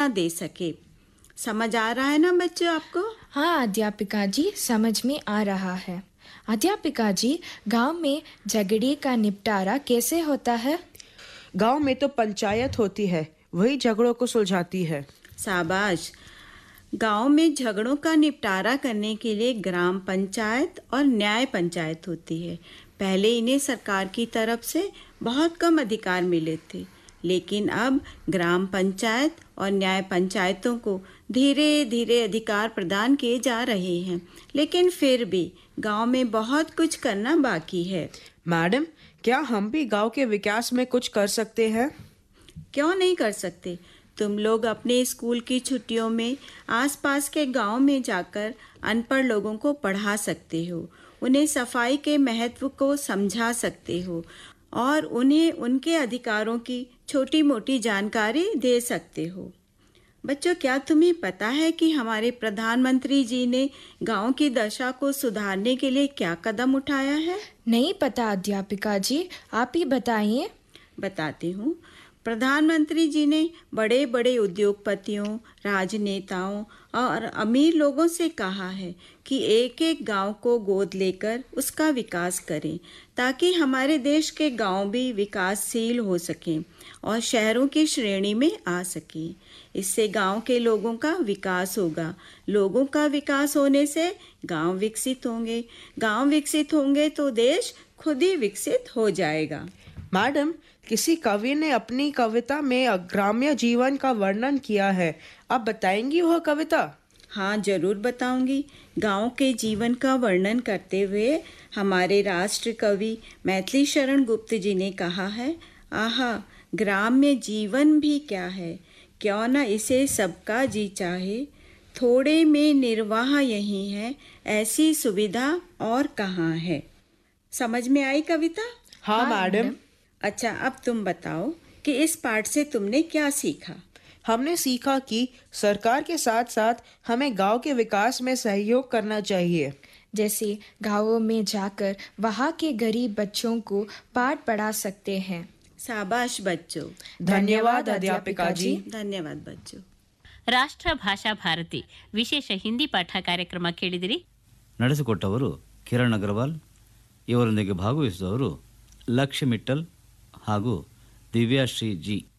प्रेरणा दे सके। समझ आ रहा है ना बच्चों आपको? हाँ अध्यापिका जी, समझ में आ रहा है। अध्यापिका जी, गांव में झगड़े का निपटारा कैसे होता है? गांव में तो पंचायत होती है, वही झगड़ों को सुलझाती है। शाबाश। गांव में झगड़ों का निपटारा करने के लिए ग्राम पंचायत और न्याय पंचायत होती है। पहले इन्हें सरकार की तरफ से बहुत कम अधिकार मिले थे, लेकिन अब ग्राम पंचायत और न्याय पंचायतों को धीरे धीरे अधिकार प्रदान किए जा रहे हैं, लेकिन फिर भी गांव में बहुत कुछ करना बाकी है। मैडम, क्या हम भी गांव के विकास में कुछ कर सकते हैं? क्यों नहीं कर सकते। तुम लोग अपने स्कूल की छुट्टियों में आसपास के गांव में जाकर अनपढ़ लोगों को पढ़ा सकते हो, उन्हें सफाई के महत्व को समझा सकते हो और उन्हें उनके अधिकारों की छोटी मोटी जानकारी दे सकते हो। बच्चों, क्या तुम्हें पता है कि हमारे प्रधानमंत्री जी ने गांव की दशा को सुधारने के लिए क्या कदम उठाया है? नहीं पता अध्यापिका जी, आप ही बताइए। बताती हूँ। प्रधानमंत्री जी ने बड़े बड़े उद्योगपतियों, राजनेताओं और अमीर लोगों से कहा है कि एक एक गांव को गोद लेकर उसका विकास करें, ताकि हमारे देश के गांव भी विकासशील हो सकें और शहरों की श्रेणी में आ सकें। इससे गांव के लोगों का विकास होगा। लोगों का विकास होने से गांव विकसित होंगे। गांव विकसित होंगे तो देश खुद ही विकसित हो जाएगा। मैडम, किसी कवि ने अपनी कविता में ग्राम्य जीवन का वर्णन किया है, आप बताएंगी वह कविता? हाँ, जरूर बताऊंगी। गांव के जीवन का वर्णन करते हुए हमारे राष्ट्र कवि मैथिली शरण गुप्त जी ने कहा है, आहा, ग्राम्य जीवन भी क्या है, क्यों न इसे सबका जी चाहे, थोड़े में निर्वाह यही है, ऐसी सुविधा और कहाँ है। समझ में आई कविता? हाँ मैडम। अच्छा, अब तुम बताओ कि इस पाठ से तुमने क्या सीखा? हमने सीखा कि सरकार के साथ साथ हमें गांव के विकास में सहयोग करना चाहिए। जैसे गांवों में जाकर वहाँ के गरीब बच्चों को पाठ पढ़ा सकते हैं। शाबाश बच्चों। धन्यवाद अध्यापिका जी। धन्यवाद बच्चों। ರಾಷ್ಟ್ರ ಭಾಷಾ ಭಾರತಿ ವಿಶೇಷ ಹಿಂದಿ ಪಾಠ ಕಾರ್ಯಕ್ರಮ ಕೇಳಿದಿರಿ. ನಡೆಸಿಕೊಟ್ಟವರು ಕಿರಣ್ ಅಗರ್ವಾಲ್. ಇವರೊಂದಿಗೆ ಭಾಗವಹಿಸಿದವರು ಲಕ್ಷ್ಯ ಮಿಟ್ಟಲ್ ಹಾಗೂ ದಿವ್ಯಾಶ್ರೀ ಜಿ.